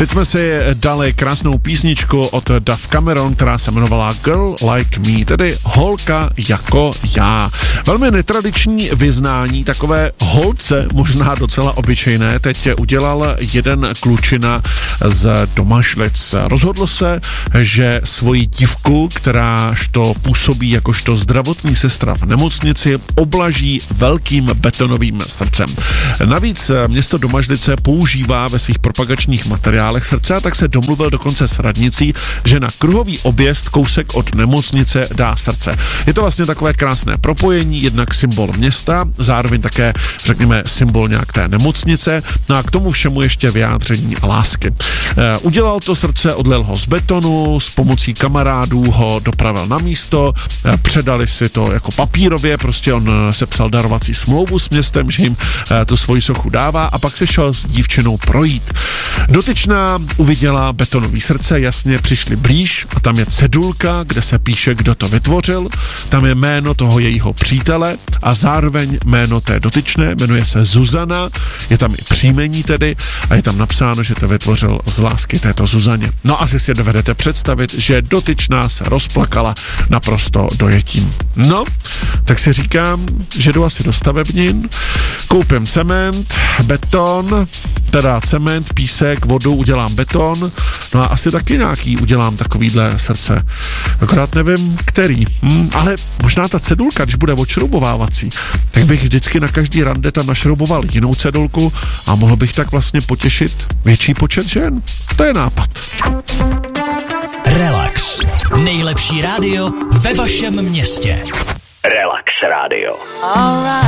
Teď jsme si dali krásnou písničku od Dove Cameron, která se jmenovala Girl Like Me, tedy holka jako já. Velmi netradiční vyznání, takové holce, možná docela obyčejné, teď udělal jeden klučina z Domažlic. Rozhodl se, že svoji dívku, kteráž to působí jakožto zdravotní sestra v nemocnici, oblaží velkým betonovým srdcem. Navíc město Domažlice používá ve svých propagačních materiálech srdce, a tak se domluvil dokonce s radnicí, že na kruhový objezd kousek od nemocnice dá srdce. Je to vlastně takové krásné propojení, jednak symbol města, zároveň také, řekněme, symbol nějak té nemocnice, no a k tomu všemu ještě vyjádření lásky. Udělal to srdce, odlil ho z betonu, s pomocí kamarádů ho dopravil na místo, předali si to jako papírově, prostě on sepsal darovací smlouvu s městem, že jim tu svoji sochu dává, a pak se šel s dívčinou projít. Dotyčná uviděla betonový srdce, jasně přišli blíž a tam je cedulka, kde se píše, kdo to vytvořil, tam je jméno toho jejího přítele a zároveň jméno té dotyčné, jmenuje se Zuzana, je tam i příjmení tedy a je tam napsáno, že to vytvořil z lásky této Zuzaně. No asi si dovedete představit, že dotyčná se rozplakala naprosto dojetím. No, tak si říkám, že jdu asi do stavebnin, koupím cement, beton, teda cement, písek, vodu, udělám beton, no a asi taky nějaký udělám takovýhle srdce. Akorát nevím, který. Ale možná ta cedulka, když bude odšroubovávací, tak bych vždycky na každý rande tam našrouboval jinou cedulku a mohl bych tak vlastně potěšit větší počet žen. To je nápad. Relax. Nejlepší rádio ve vašem městě. Relax Radio.